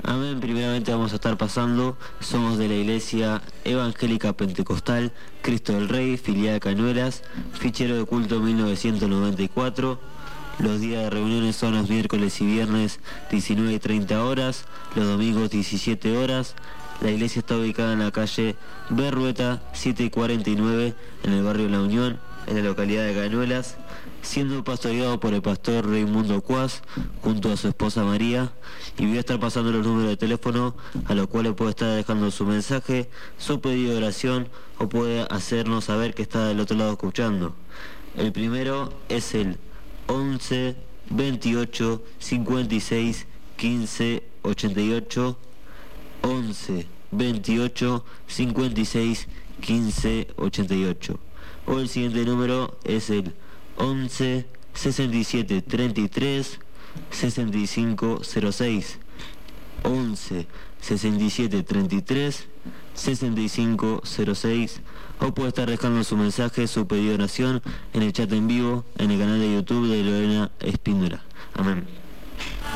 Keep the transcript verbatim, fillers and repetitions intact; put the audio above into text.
Amén. Primeramente vamos a estar pasando, somos de la Iglesia Evangélica Pentecostal Cristo del Rey, filial de Cañuelas, fichero de culto mil novecientos noventa y cuatro. Los días de reuniones son los miércoles y viernes diecinueve y treinta horas, los domingos diecisiete horas. La iglesia está ubicada en la calle Berrueta siete cuarenta y nueve, en el barrio La Unión, en la localidad de Cañuelas, siendo pastoreado por el pastor Raimundo Cuás, junto a su esposa María, y voy a estar pasando los números de teléfono a los cuales puede estar dejando su mensaje, su pedido de oración, o puede hacernos saber que está del otro lado escuchando. El primero es el once, veintiocho, cincuenta y seis, quince, ochenta y ocho, once, veintiocho, cincuenta y seis, quince, ochenta y ocho. O el siguiente número es el once, sesenta y siete, treinta y tres, sesenta y cinco, cero seis. once, sesenta y siete, treinta y tres, sesenta y cinco, cero seis. O puede estar dejando su mensaje, su pedido de oración en el chat en vivo, en el canal de YouTube de Lorena Espíndola. Amén.